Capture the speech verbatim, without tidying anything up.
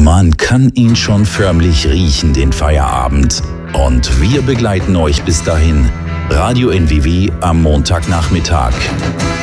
Man kann ihn schon förmlich riechen, den Feierabend. Und wir begleiten euch bis dahin. Radio N W W am Montagnachmittag.